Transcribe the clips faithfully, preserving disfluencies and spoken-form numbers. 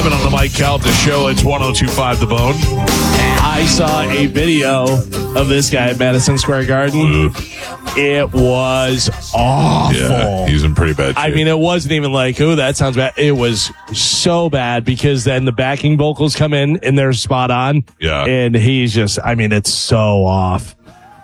seven on the Mike Calta Show. It's one oh two point five The Bone. I saw a video of this guy at Madison Square Garden. It was awful. Yeah, he's in pretty bad shape. I mean, it wasn't even like, oh, that sounds bad. It was so bad because then the backing vocals come in and they're spot on. Yeah. And he's just, I mean, it's so off.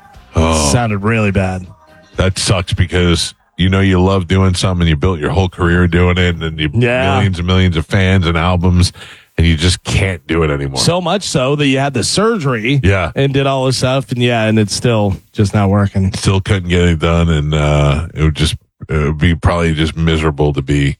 Oh. It sounded really bad. That sucks because you know you love doing something and you built your whole career doing it and you Yeah. millions and millions of fans and albums and you just can't do it anymore. So much so that you had the surgery Yeah. and did all this stuff. And yeah, and it's still just not working. Still couldn't get it done, and uh, it would just it would be probably just miserable to be,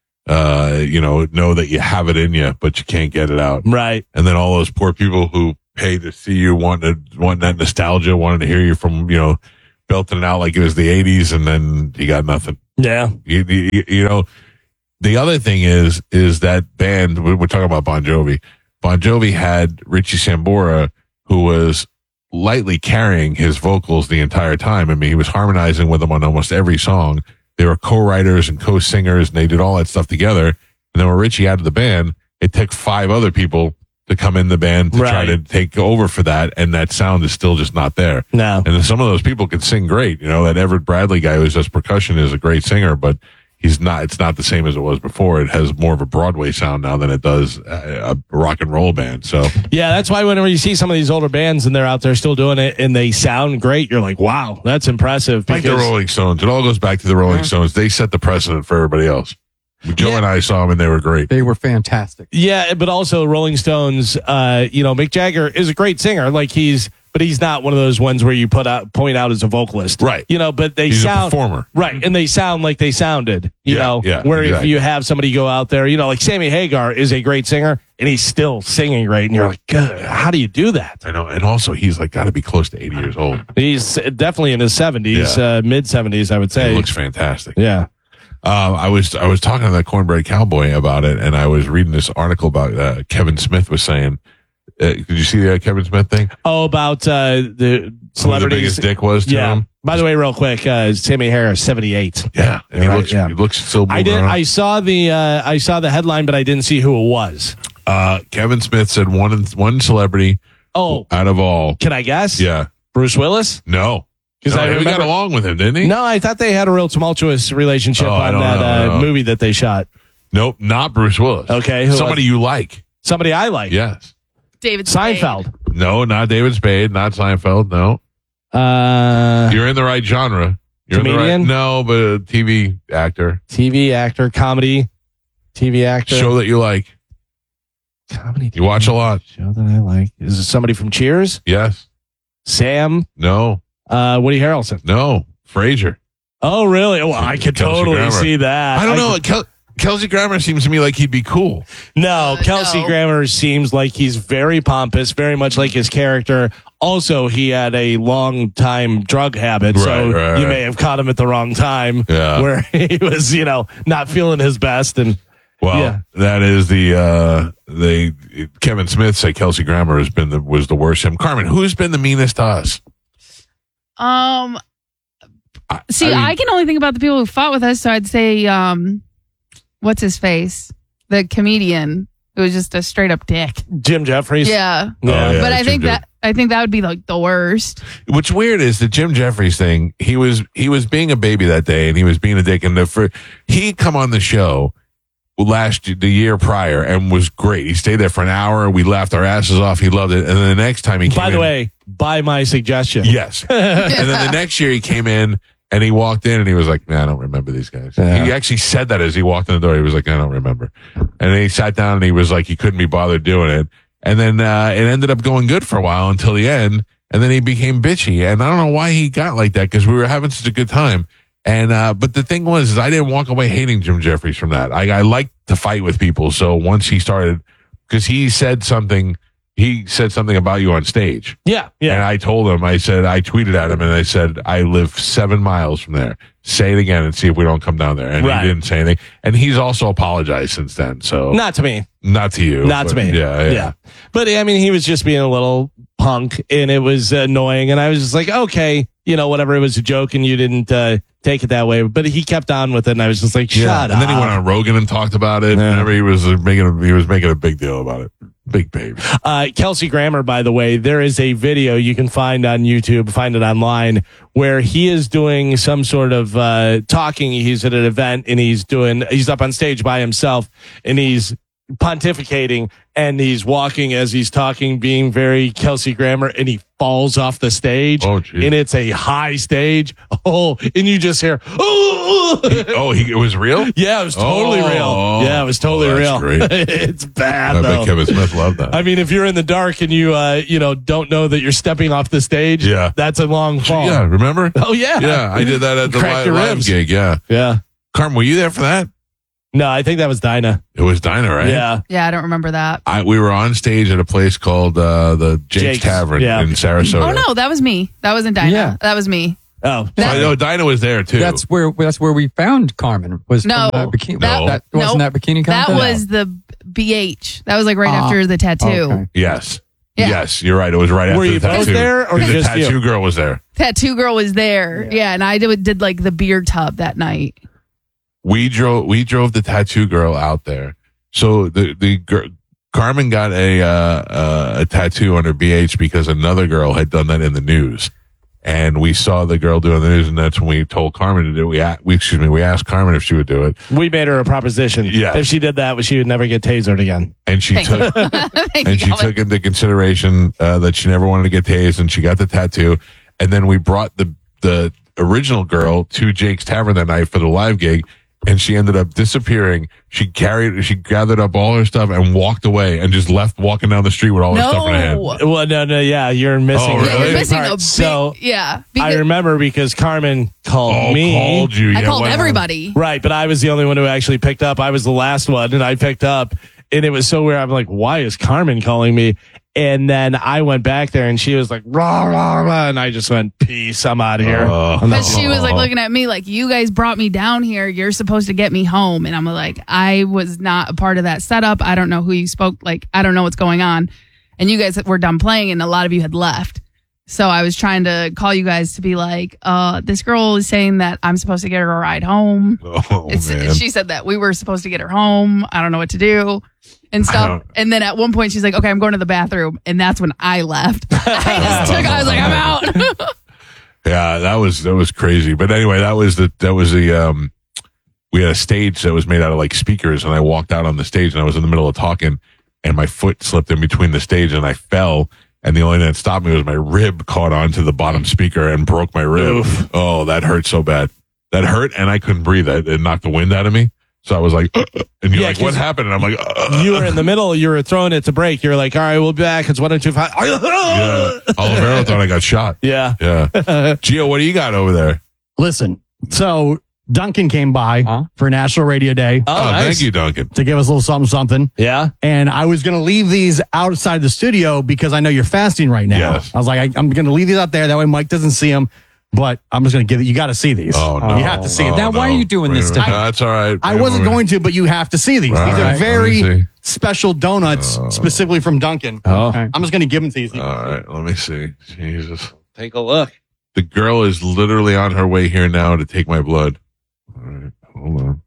uh, you know, know that you have it in you, but you can't get it out. Right. And then all those poor people who pay to see you, wanting to, want that nostalgia, wanting to hear you from, you know, belting it out like it was the eighties, and then you got nothing. Yeah. You, you, you know, the other thing is, is that band, we're talking about Bon Jovi. Bon Jovi had Richie Sambora, who was lightly carrying his vocals the entire time. I mean, he was harmonizing with them on almost every song. They were co-writers and co-singers, and they did all that stuff together. And then when Richie added the band, it took five other people to come in the band to Right. try to take over for that, and that sound is still just not there. No. And then some of those people can sing great. You know, that Everett Bradley guy who does percussion is a great singer, but he's not, it's not the same as it was before. It has more of a Broadway sound now than it does a, a rock and roll band. So, Yeah, that's why whenever you see some of these older bands and they're out there still doing it and they sound great, you're like, wow, that's impressive. like the because- Rolling Stones, it all goes back to the Rolling Stones. They set the precedent for everybody else. Joe Yeah. and I saw them and they were great. They were fantastic. Yeah, but also Rolling Stones, uh, you know, Mick Jagger is a great singer. Like he's, but he's not one of those ones where you put out, point out as a vocalist. Right. You know, but they He's a sound. performer. Right. And they sound like they sounded, you Yeah, know, yeah, where exactly. if you have somebody go out there, you know, like Sammy Hagar is a great singer and he's still singing great. And you're like, God, how do you do that? I know. And also, he's like got to be close to eighty years old. He's definitely in his seventies, Yeah. uh, mid seventies, I would say. He looks fantastic. yeah. Uh, I was I was talking to that Cornbread Cowboy about it, and I was reading this article about uh, Kevin Smith was saying. Uh, did you see the uh, Kevin Smith thing? Oh, about uh, the Who the celebrities. biggest dick was to Yeah. him? By the way, real quick, uh, Sammy Harris, seventy-eight. Yeah, and he Right, looks yeah. he looks still. I moving did. around. I saw the. Uh, I saw the headline, but I didn't see who it was. Uh, Kevin Smith said one one celebrity Oh, out of all. can I guess? Yeah, Bruce Willis. no, Because no, I he remember. got along with him, didn't he? No, I thought they had a real tumultuous relationship Oh, I on don't that know, uh, no. movie that they shot. Nope, not Bruce Willis. Okay, who somebody was- you like. Somebody I like. Yes. David Spade. Seinfeld. No, not David Spade, not Seinfeld. No, Uh, you're in the right genre. You're in Comedian? the right. No, but a T V actor. T V actor, comedy, T V actor, Show that you like. comedy. You watch a lot. Show that I like. Is it somebody from Cheers? Yes. Sam. No. Uh, Woody Harrelson. No. Frasier. Oh, really? Well, I could Kelsey totally Grammer. see that. I don't know. could- Kel- Kelsey Grammer seems to me like he'd be cool. No, Uh, Kelsey no. Grammer seems like he's very pompous, very much like his character. Also, he had a long time drug habit, so Right, right, you right. may have caught him at the wrong time, Yeah. where he was, you know, not feeling his best. And Well, Yeah. that is the uh they Kevin Smith say Kelsey Grammer has been the was the worst. Him, Carmen, who's been the meanest to us? Um, I, see, I I, mean, can only think about the people who fought with us, so I'd say, um, what's his face? The comedian who was just a straight up dick. Jim Jeffries. Yeah. Oh, yeah, but I Jim think Jeff- that I think that would be like the worst. What's weird is the Jim Jeffries thing. He was he was being a baby that day, and he was being a dick. And the for he come on the show last the year prior and was great. He stayed there for an hour. We laughed our asses off. He loved it. And then the next time he came By the in- way, by my suggestion. yes. And then the next year he came in and he walked in and he was like, "Man, I don't remember these guys." Yeah. He actually said that as he walked in the door. He was like, "I don't remember." And then he sat down and he was like, he couldn't be bothered doing it. And then uh, it ended up going good for a while until the end. And then he became bitchy. And I don't know why he got like that because we were having such a good time. And uh, but the thing was, is I didn't walk away hating Jim Jeffries from that. I, I like to fight with people. So once he started, because he said something, he said something about you on stage. Yeah. And Yeah. I told him, I said, I tweeted at him and I said, I live seven miles from there. Say it again and see if we don't come down there. And Right. he didn't say anything. And he's also apologized since then. So Not to me. not to you. Not to but me. Yeah, yeah. Yeah. But I mean, he was just being a little punk and it was annoying. And I was just like, okay, you know, whatever, it was a joke and you didn't uh, take it that way. But he kept on with it, and I was just like, shut yeah. up. And then he went on Rogan and talked about it. Yeah. Whenever he was uh, making a, he was making a big deal about it. Big baby. Uh, Kelsey Grammer, by the way, there is a video you can find on YouTube, find it online, where he is doing some sort of uh, talking. He's at an event and he's doing, he's up on stage by himself and he's pontificating and he's walking as he's talking, being very Kelsey Grammer, and he falls off the stage. Oh, geez. And it's a high stage. Oh, and you just hear, oh, Oh, he, it was real? yeah, it was totally Oh. real. Yeah, it was totally Oh, real. that's great. It's bad, I though. bet Kevin Smith loved that. I mean, if you're in the dark and you, uh, you know, don't know that you're stepping off the stage, Yeah. that's a long fall. Yeah, remember? Oh yeah, Yeah, I did that at the Crack live, your live ribs. gig. Yeah. yeah. Carmen, were you there for that? No, I think that was Dinah. It was Dinah, right? Yeah, Yeah, I don't remember that. I, we were on stage at a place called uh, the Jake's, Jake's, Tavern yeah. in Sarasota. Oh no, that was me. That wasn't Dinah. Yeah. That was me. oh, I know Dinah was there too. That's where that's where we found Carmen. Was No, from the bikini. that- that wasn't nope. that bikini That contest? was the B H. That was like right Ah, after the tattoo. okay. yes. Yeah. Yes, you're right. It was right Were after you the both tattoo. there, or the just tattoo you? girl was there. Tattoo girl was there. Yeah, and I did, did like the beer tub that night. We drove. We drove the tattoo girl out there. So the the gir- Carmen got a uh, uh, a tattoo on her B H because another girl had done that in the news, and we saw the girl doing the news, and that's when we told Carmen to do it. We, a- we excuse me, we asked Carmen if she would do it, we made her a proposition. Yeah. If she did that, she would never get tasered again. and she Thank took Thank and you, she Calvin. took into consideration uh, that she never wanted to get tased, and she got the tattoo. And then we brought the the original girl to Jake's Tavern that night for the live gig, and she ended up disappearing. She carried, she gathered up all her stuff and walked away, and just left walking down the street with all her stuff in her hand. No. Well, no, no, yeah, you're missing. Oh, a really? Yeah, big you're missing part. a big, So yeah. I Because remember because Carmen called Oh, me. called you? I Yeah, called what- everybody. Right, but I was the only one who actually picked up. I was the last one, and I picked up, and it was so weird. I'm like, why is Carmen calling me? And then I went back there, and she was like, rah, rah, rah, and I just went, peace, I'm out of here. Oh. I'm not- Because she was like looking at me like, you guys brought me down here. You're supposed to get me home. And I'm like, I was not a part of that setup. I don't know who you spoke. Like, I don't know what's going on. And you guys were done playing and a lot of you had left. So I was trying to call you guys to be like, uh, this girl is saying that I'm supposed to get her a ride home. Oh, It's, man. she said that we were supposed to get her home. I don't know what to do and I stuff. don't- And then at one point she's like, okay, I'm going to the bathroom. And that's when I left. I just took, I was like, I'm out. Yeah, that was that was crazy. But anyway, that was the that was the um we had a stage that was made out of like speakers, and I walked out on the stage and I was in the middle of talking, and my foot slipped in between the stage and I fell, and the only thing that stopped me was my rib caught onto the bottom speaker and broke my rib. Oof. Oh, that hurt so bad. That hurt, and I couldn't breathe. It, it knocked the wind out of me. So I was like, uh, uh, and you're Yeah, like, what 'cause happened? And I'm like, uh, you were in the middle. You were throwing it to break. You were like, all right, we'll be back. It's one and two five. yeah. Olivero thought I got shot. Yeah. Yeah. Gio, what do you got over there? Listen, so Duncan came by Huh? for National Radio Day Oh, Oh, nice. thank you, Duncan. to give us a little something, something. Yeah. And I was going to leave these outside the studio because I know you're fasting right now. Yes. I was like, I, I'm going to leave these out there. That way Mike doesn't see them. But I'm just going to give it. You got to see these. Oh, no. You have to see Oh, it. Now, why are you doing this to No, me? that's all right. I wasn't going to, but you have to see these. All these right, are let me very see. special donuts, specifically from Duncan. Oh. Okay. I'm just going to give them to you. All right, let me see. Jesus. Take a look. The girl is literally on her way here now to take my blood. All right, hold on.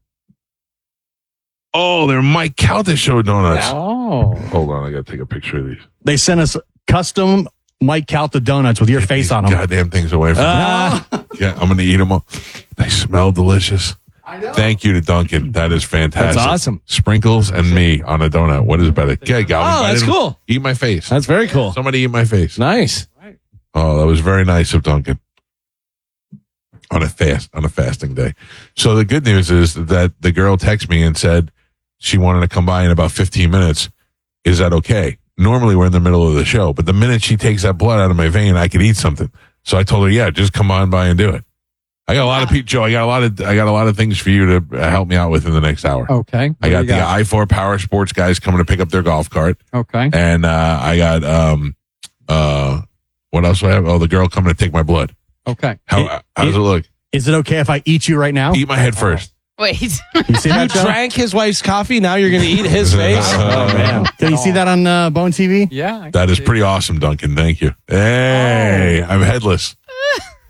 Oh, they're Mike Calta show donuts. Oh. Hold on, I got to take a picture of these. They sent us custom Mike Calta donuts with your Get face these on them. Goddamn things away from Ah. me. Yeah, I'm going to eat them all. They smell delicious. I know. Thank you to Duncan. That is fantastic. That's awesome. Sprinkles and me on a donut. What is better? Yeah, Galvin, Oh, I that's didn't- cool. Eat my face. That's very cool. Somebody eat my face. Nice. Oh, that was very nice of Duncan. On a fast, on a fasting day. So the good news is that the girl texted me and said she wanted to come by in about fifteen minutes. Is that okay? Normally we're in the middle of the show, but the minute she takes that blood out of my vein, I could eat something. So I told her, yeah, just come on by and do it. I got a lot of people, Joe. I got a lot of, I got a lot of things for you to uh, help me out with in the next hour. Okay. I got What do the you I four Power Sports guys coming to pick up their golf cart. Okay. And uh, I got, um, uh, what else do I have? Oh, the girl coming to take my blood. Okay. How, It- how does it look? Is it okay if I eat you right now? Eat my head first. Wait. You see You that, Joe? drank his wife's coffee. Now you're going to eat his face. Oh, Man, can you see that on uh, Bone T V? Yeah. I That can is see pretty awesome, Duncan. Thank you. Hey, I'm headless.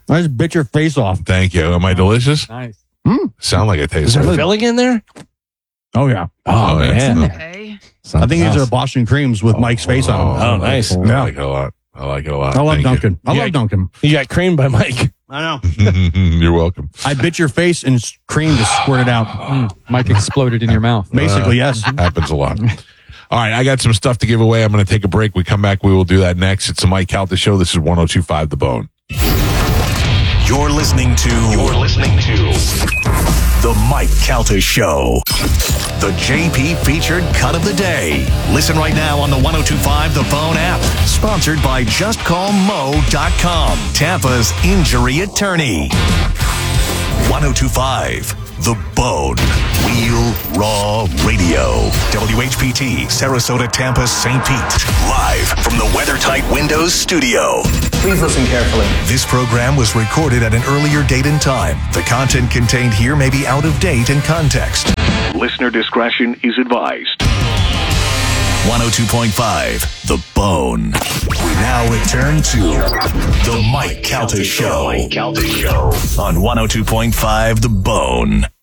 I just bit your face off. Thank you. Am I delicious? Nice. Sound like it tastes Is there good. filling in there? Oh, yeah. Oh, Oh, yeah. man. Okay. I think these are Boston creams with Mike's face on them. Oh, nice. I Yeah. like it a lot. I like it a lot. I love Thank Duncan. I Yeah. love Duncan. You got creamed by Mike. I know. you. You're welcome. I bit your face and s- cream just squirted out. Mm, Mike exploded in your mouth. Basically, yes. Happens a lot. All right, I got some stuff to give away. I'm going to take a break. We come back. We will do that next. It's the Mike Calta Show. This is one oh two point five The Bone. You're listening to. You're listening to the Mike Calta Show, the J P featured cut of the day. Listen right now on the one oh two point five The Bone app. Sponsored by just call mo dot com, Tampa's injury attorney. one oh two point five The Bone. Wheel Raw Radio. W H P T, Sarasota, Tampa, Saint Pete. Live from the WeatherTight Windows studio. Please listen carefully. This program was recorded at an earlier date and time. The content contained here may be out of date in context. Listener discretion is advised. one oh two point five The Bone. We now return to the Mike Calta Show. Mike Calta Show on one oh two point five The Bone.